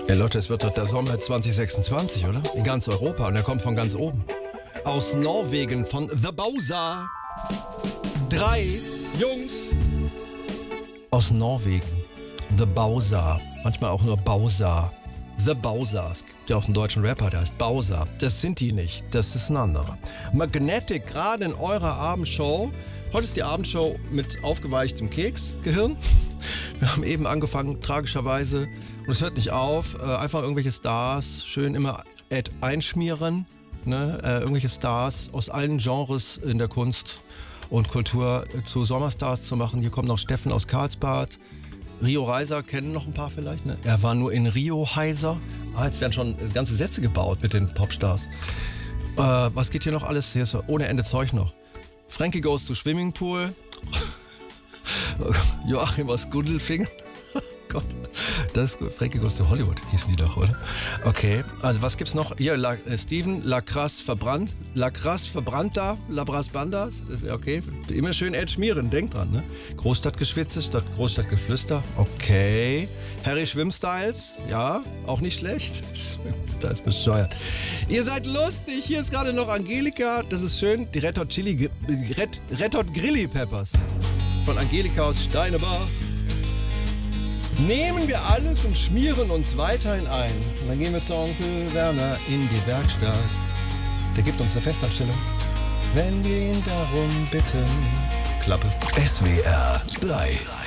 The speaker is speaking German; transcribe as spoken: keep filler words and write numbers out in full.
Ja, Leute, es wird doch der Sommer zwanzig sechsundzwanzig, oder? In ganz Europa. Und er kommt von ganz oben. Aus Norwegen, von The Bowser. Drei Jungs aus Norwegen. The Bowser. Manchmal auch nur Bowser. The Bowser. Es gibt ja auch einen deutschen Rapper, der heißt Bowser. Das sind die nicht. Das ist ein anderer. Magnetic, gerade in eurer Abendshow. Heute ist die Abendshow mit aufgeweichtem Keksgehirn. Wir haben eben angefangen, tragischerweise, und es hört nicht auf, äh, einfach irgendwelche Stars schön immer Ad einschmieren. Ne? Äh, irgendwelche Stars aus allen Genres in der Kunst und Kultur äh, zu Sommerstars zu machen. Hier kommt noch Steffen aus Karlsbad. Rio Reiser kennen noch ein paar vielleicht. Ne? Er war nur in Rio Heiser. Ah, jetzt werden schon ganze Sätze gebaut mit den Popstars. Äh, was geht hier noch alles? Hier ist ohne Ende Zeug noch. Frankie goes to Swimmingpool. Joachim aus Gundelfingen. Gott, das ist gut. Frankie goes to Hollywood hießen die doch, oder? Okay, also was gibt's noch? Hier, La, äh, Steven, Lacrasse verbrannt. Lacrasse verbrannt-da, Labras Banda. Okay, immer schön Ed schmieren, denkt dran, ne? Großstadtgeschwitze statt Großstadtgeflüster. Okay. Harry Schwimmstyles, ja, auch nicht schlecht. Schwimmstyles bescheuert. Ihr seid lustig, hier ist gerade noch Angelika, das ist schön. Die Red Hot Chili, Red, Red Hot Grilli Peppers von Angelika aus Steinebach. Nehmen wir alles und schmieren uns weiterhin ein. Und dann gehen wir zu Onkel Werner in die Werkstatt. Der gibt uns eine Festanstellung, wenn wir ihn darum bitten. Klappe. S W R drei.